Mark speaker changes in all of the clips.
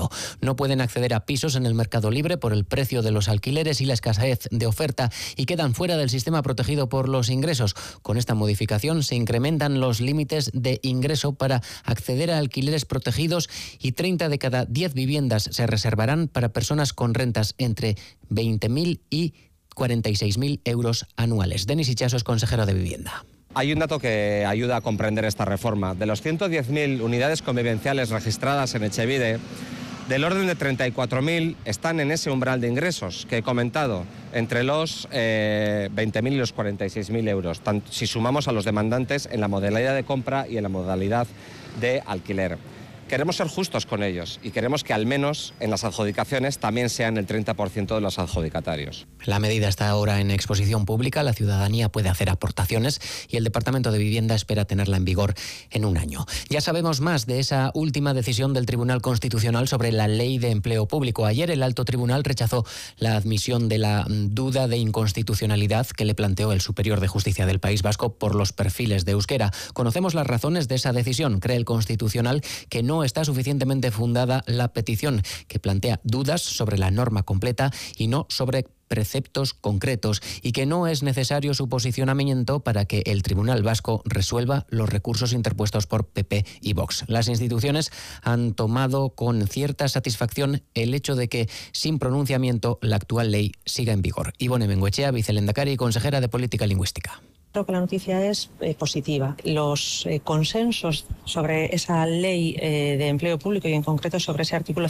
Speaker 1: empleo. No pueden acceder a pisos en el mercado libre por el precio de los alquileres y la escasez de oferta y quedan fuera del sistema protegido por los ingresos. Con esta modificación se incrementan los límites de ingreso para acceder a alquileres protegidos y 30 de cada 10 viviendas se reservarán para personas con rentas entre 20.000 y 46.000 euros anuales. Denis Ichaso es consejero de Vivienda.
Speaker 2: Hay un dato que ayuda a comprender esta reforma. De los 110.000 unidades convivenciales registradas en Etxebide, del orden de 34.000 están en ese umbral de ingresos que he comentado, entre los 20.000 y los 46.000 euros, si sumamos a los demandantes en la modalidad de compra y en la modalidad de alquiler. Queremos ser justos con ellos y queremos que al menos en las adjudicaciones también sean el 30% de los adjudicatarios.
Speaker 1: La medida está ahora en exposición pública, la ciudadanía puede hacer aportaciones y el Departamento de Vivienda espera tenerla en vigor en un año. Ya sabemos más de esa última decisión del Tribunal Constitucional sobre la Ley de Empleo Público. Ayer el Alto Tribunal rechazó la admisión de la duda de inconstitucionalidad que le planteó el Superior de Justicia del País Vasco por los perfiles de euskera. Conocemos las razones de esa decisión. Cree el Constitucional que no está suficientemente fundada la petición, que plantea dudas sobre la norma completa y no sobre preceptos concretos, y que no es necesario su posicionamiento para que el Tribunal Vasco resuelva los recursos interpuestos por PP y Vox. Las instituciones han tomado con cierta satisfacción el hecho de que, sin pronunciamiento, la actual ley siga en vigor. Ivone Bengoechea, vicelehendakari y consejera de Política Lingüística.
Speaker 3: Creo que la noticia es positiva. Los consensos sobre esa ley de empleo público y en concreto sobre ese artículo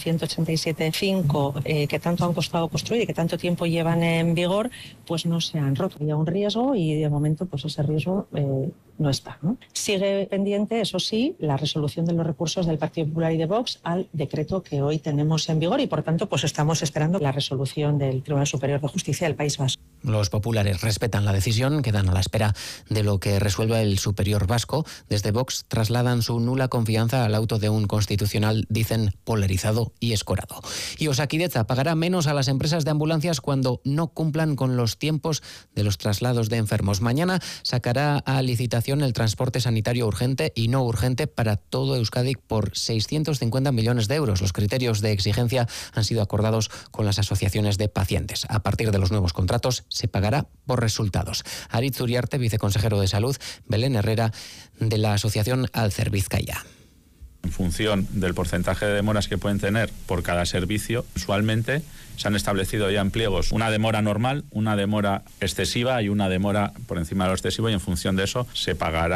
Speaker 3: 187.5 que tanto han costado construir y que tanto tiempo llevan en vigor, pues no se han roto. Había un riesgo y de momento pues ese riesgo no está, ¿no? Sigue pendiente, eso sí, la resolución de los recursos del Partido Popular y de Vox al decreto que hoy tenemos en vigor y por tanto pues estamos esperando la resolución del Tribunal Superior de Justicia del País Vasco.
Speaker 1: Los populares respetan la decisión, quedan a la espera de lo que resuelva el Superior Vasco. Desde Vox trasladan su nula confianza al auto de un constitucional, dicen, polarizado y escorado. Y Osakidetza pagará menos a las empresas de ambulancias cuando no cumplan con los tiempos de los traslados de enfermos. Mañana sacará a licitación el transporte sanitario urgente y no urgente para todo Euskadi por 650 millones de euros. Los criterios de exigencia han sido acordados con las asociaciones de pacientes. A partir de los nuevos contratos se pagará por resultados. Aritz Uriarte, viceconsejero de Salud, Belén Herrera, de la asociación Alcer Bizkaia.
Speaker 4: En función del porcentaje de demoras que pueden tener por cada servicio, usualmente se han establecido ya en pliegos una demora normal, una demora excesiva y una demora por encima de lo excesivo, y en función de eso se pagará